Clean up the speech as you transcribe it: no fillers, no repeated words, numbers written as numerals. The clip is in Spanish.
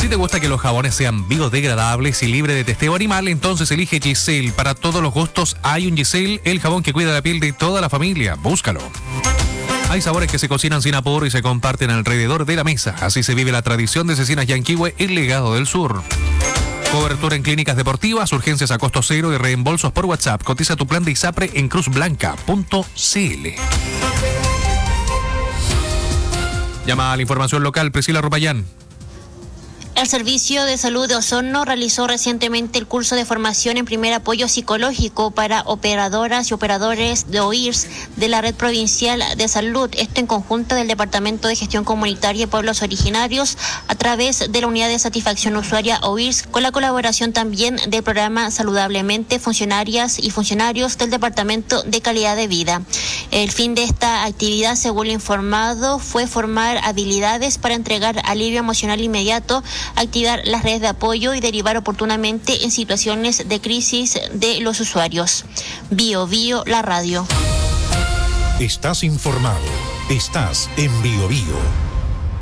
Si te gusta que los jabones sean biodegradables y libre de testeo animal, entonces elige Giselle. Para todos los gustos hay un Giselle, el jabón que cuida la piel de toda la familia. Búscalo. Hay sabores que se cocinan sin apuro y se comparten alrededor de la mesa. Así se vive la tradición de Cecinas Yanquihue, el legado del sur. Cobertura en clínicas deportivas, urgencias a costo cero y reembolsos por WhatsApp. Cotiza tu plan de ISAPRE en cruzblanca.cl. Llama a la información local, Priscila Ropayán. El Servicio de Salud de Osorno realizó recientemente el curso de formación en primer apoyo psicológico para operadoras y operadores de OIRS de la Red Provincial de Salud, esto en conjunto del Departamento de Gestión Comunitaria y Pueblos Originarios a través de la Unidad de Satisfacción Usuaria OIRS, con la colaboración también del programa Saludablemente, funcionarias y funcionarios del Departamento de Calidad de Vida. El fin de esta actividad, según lo informado, fue formar habilidades para entregar alivio emocional inmediato, activar las redes de apoyo y derivar oportunamente en situaciones de crisis de los usuarios. Bio Bio, la radio. Estás informado. Estás en Bio Bio.